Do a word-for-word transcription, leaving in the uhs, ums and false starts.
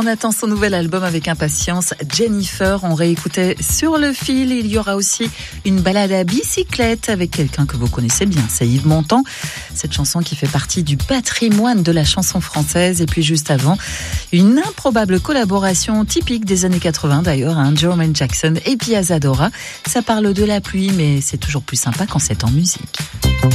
On attend son nouvel album avec impatience. Jennifer, on réécoutait Sur le fil. Il y aura aussi une balade à bicyclette avec quelqu'un que vous connaissez bien, c'est Yves Montand. Cette chanson qui fait partie du patrimoine de la chanson française. Et puis juste avant, une improbable collaboration typique des années quatre-vingts d'ailleurs, hein, Jermaine Jackson et Piazza Dora. Ça parle de la pluie, mais c'est toujours plus sympa quand c'est en musique.